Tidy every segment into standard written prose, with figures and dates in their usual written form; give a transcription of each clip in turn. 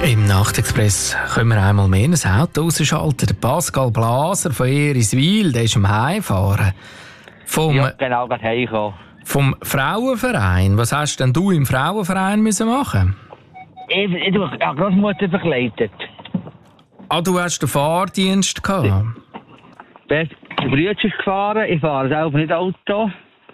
Im Nachtexpress können wir einmal mehr ein Auto ausschalten. Der Pascal Blaser von Eriswil, der ist am Heimfahren. Ja, genau, gerade heimgekommen. Vom Frauenverein. Was hast denn du im Frauenverein müssen machen? Ich habe Großmutter begleitet. Ah, du hast den Fahrdienst gehabt? Der Bruder ist gefahren, ich fahre selber nicht Auto.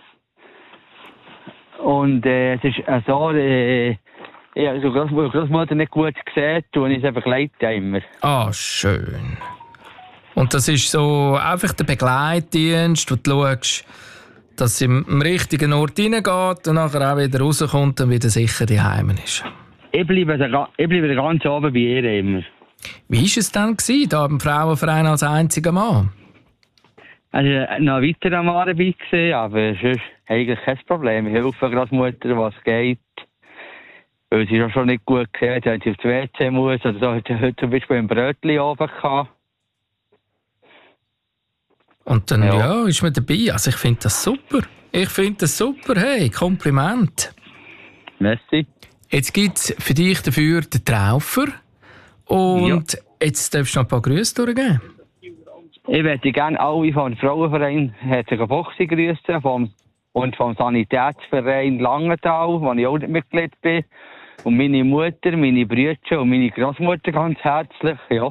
Und es ist so, ich habe so Großmutter nicht gut gesehen und ich sie begleite immer. Ah, schön. Und das ist so einfach der Begleitdienst, wo du schaust, dass sie am richtigen Ort reingeht und nachher auch wieder rauskommt und wieder sicher daheim ist. Ich bleibe ganz oben bei ihr immer. Wie war es dann da im Frauenverein als einziger Mann? Also noch ein weiterer Mann dabei gewesen, aber sonst eigentlich kein Problem. Ich helfe Großmutter, was geht. Weil sie schon nicht gut gesehen, wenn sie aufs WC muss. Oder so hat sie heute zum Beispiel ein Brötchen oben gehabt. Und dann ist man dabei. Also ich finde das super. Hey, Kompliment. Merci. Jetzt gibt es für dich dafür den Traufer. Und jetzt darfst du noch ein paar Grüße durchgeben. Ich möchte gerne alle vom Frauenverein herzlichen Boxing grüßen und vom Sanitätsverein Langenthal, wo ich auch Mitglied bin. Und meine Mutter, meine Brüder und meine Großmutter ganz herzlich, ja.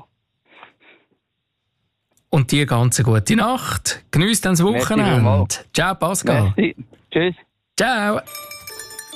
Und dir ganz eine gute Nacht. Genießt dann das Wochenende. Ciao, Pascal. Merci. Tschüss. Ciao.